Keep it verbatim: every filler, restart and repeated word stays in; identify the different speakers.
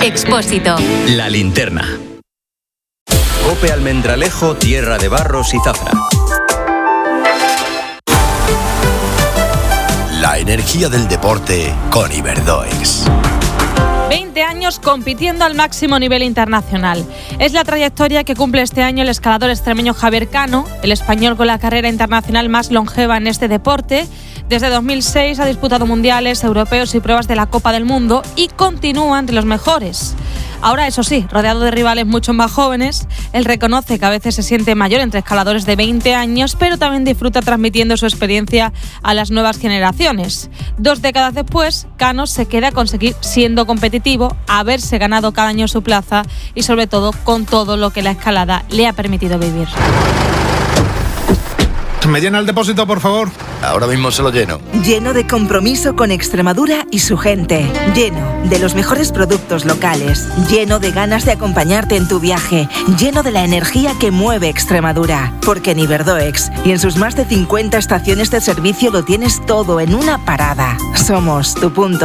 Speaker 1: Expósito.
Speaker 2: La linterna. COPE Almendralejo, tierra de barros y zafra.
Speaker 3: La energía del deporte con Iberdoex.
Speaker 4: veinte años compitiendo al máximo nivel internacional. Es la trayectoria que cumple este año el escalador extremeño Javier Cano, el español con la carrera internacional más longeva en este deporte. Desde dos mil seis ha disputado mundiales, europeos y pruebas de la Copa del Mundo y continúa entre los mejores. Ahora, eso sí, rodeado de rivales mucho más jóvenes, él reconoce que a veces se siente mayor entre escaladores de veinte años, pero también disfruta transmitiendo su experiencia a las nuevas generaciones. Dos décadas después, Cano se queda con seguir siendo competitivo, haberse ganado cada año su plaza y sobre todo con todo lo que la escalada le ha permitido vivir.
Speaker 5: ¿Me llena el depósito, por favor?
Speaker 3: Ahora mismo se lo lleno.
Speaker 6: Lleno de compromiso con Extremadura y su gente. Lleno de los mejores productos locales. Lleno de ganas de acompañarte en tu viaje. Lleno de la energía que mueve Extremadura. Porque en Iberdoex y en sus más de cincuenta estaciones de servicio lo tienes todo en una parada. Somos tu punto